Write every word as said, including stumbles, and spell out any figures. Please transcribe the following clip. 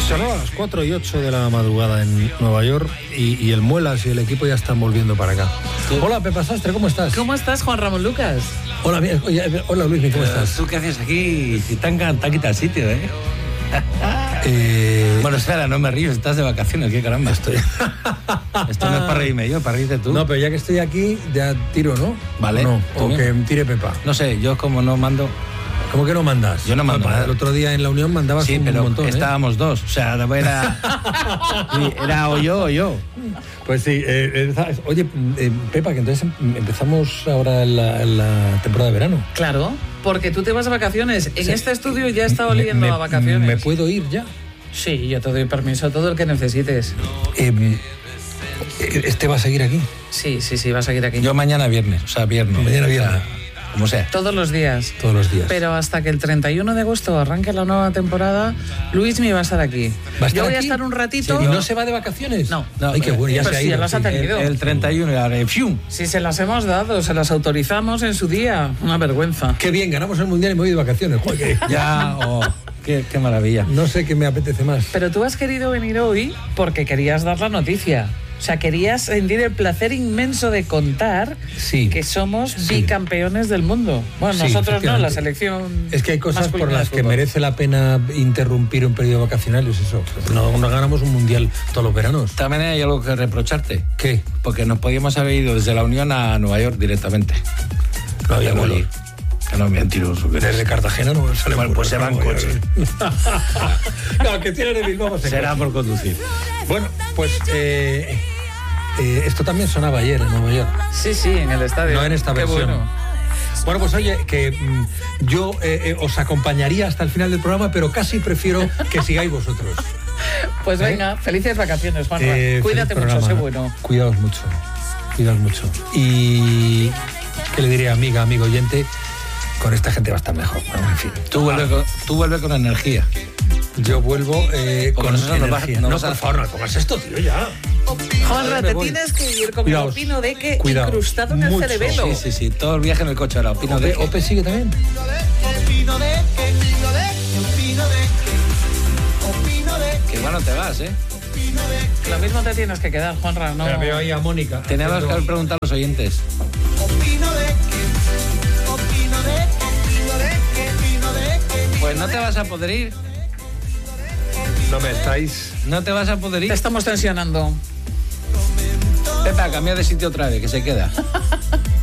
Son las cuatro y ocho de la madrugada en Nueva York y, y el Muelas y el equipo ya están volviendo para acá. ¿Tú? Hola, Pepa Sastre, ¿cómo estás? ¿Cómo estás, Juan Ramón Lucas? Hola, oye, hola Luis, ¿cómo estás? ¿Tú qué haces aquí? Si tan tan quita el sitio, ¿eh? eh... Bueno, espera, no me río, estás de vacaciones, qué caramba. Estoy... Esto no es para reírme yo, para reírte tú. No, pero ya que estoy aquí, ya tiro, ¿no? Vale. ¿O no? O que tire Pepa. No sé, yo como no mando... ¿Cómo que no mandas? Yo no mando nada. El otro día en la Unión mandabas sí, un pero montón, estábamos ¿eh? dos, o sea, era... era o yo o yo. Pues sí, eh, eh, oye, eh, Pepa, que entonces empezamos ahora la, la temporada de verano. Claro, porque tú te vas a vacaciones. En sí. Este estudio ya he estado me, leyendo me, a vacaciones. ¿Me puedo ir ya? Sí, yo te doy permiso, todo el que necesites. Eh, ¿Este va a seguir aquí? Sí, sí, sí, va a seguir aquí. Yo mañana viernes, o sea, viernes. Mañana viernes. O sea, como sea. Todos los días. Todos los días. Pero hasta que el treinta y uno de agosto arranque la nueva temporada, Luis me va a estar aquí. ¿Va a estar Yo voy aquí? a estar un ratito. ¿Y no se va de vacaciones? No. no Ay, qué bueno, ya pues se ha sí, ido. ya las ha tenido. El, el treinta y uno y ahora, ¡fium! Si se las hemos dado, se las autorizamos en su día. Una vergüenza. Qué bien, ganamos el Mundial y me voy de vacaciones. Joder. Ya, oh, qué, qué maravilla. No sé qué me apetece más. Pero tú has querido venir hoy porque querías dar la noticia. O sea, querías sentir el placer inmenso de contar sí, que somos sí. bicampeones del mundo. Bueno, sí, nosotros no, la selección. Es que hay cosas por las que merece la pena interrumpir un periodo vacacional, es eso. No, no ganamos un mundial todos los veranos. También hay algo que reprocharte. ¿Qué? Porque nos podíamos haber ido desde la Unión a Nueva York directamente. No había vuelo. Que no, mentiroso. Desde Cartagena no sale. Bueno, pues se va en coche. No, que tiene de Bilbao. Será por conducir. Bueno, pues eh, eh, esto también sonaba ayer en Nueva York. Sí, sí, en el estadio. No en esta Qué versión. Bueno. Bueno, pues oye, que mmm, yo eh, eh, os acompañaría hasta el final del programa, pero casi prefiero que sigáis vosotros. Pues ¿Eh? venga, felices vacaciones, Juanma. Eh, Cuídate mucho, sé bueno. Cuidaos mucho, cuidaos mucho. Y ¿qué le diría, amiga, amigo oyente? Con esta gente va a estar mejor. Bueno, en fin. Tú vuelves con, tú vuelve con energía. Yo vuelvo eh, con energía. No, vas, no, no vas por a... favor, no pongas esto, tío, ya. Juanra, te tienes que ir con cuidaos, el opino de que cuidaos, incrustado en mucho. el cerebelo. Sí, sí, sí. Todo el viaje en el coche ahora. Opino Ope, de Ope sigue también. Opino de que, opino de que, opino de que, opino de que. Que igual no te vas, ¿eh? Lo mismo te tienes que quedar, Juanra. No. Pero veo ahí a Mónica. Teníamos que haber preguntado a los oyentes. Opino de que, opino de que, opino de que, opino de que. Pues no te vas a poder ir. No me estáis. No te vas a poder ir. Te estamos tensionando. Pepa, cambia de sitio otra vez, que se queda.